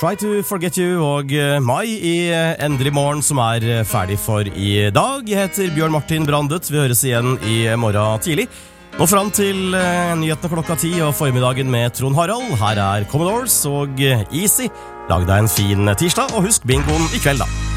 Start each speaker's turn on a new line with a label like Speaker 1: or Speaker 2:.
Speaker 1: Try to Forget You og Mai i Endelig Morgen som ferdig for i dag. Jeg heter Bjørn Martin Brandet. Vi høres igjen i morgen tidlig. Nå fram til nyhetene klokka 10 og formiddagen med Trond Harald. Her Commodores og Easy. Lag deg en fin tirsdag, og husk bingoen i kveld da.